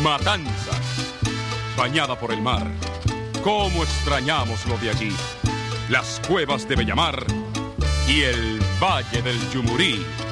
Matanzas, bañada por el mar. Cómo extrañamos lo de allí. Las cuevas de Bellamar y el Valle del Yumurí.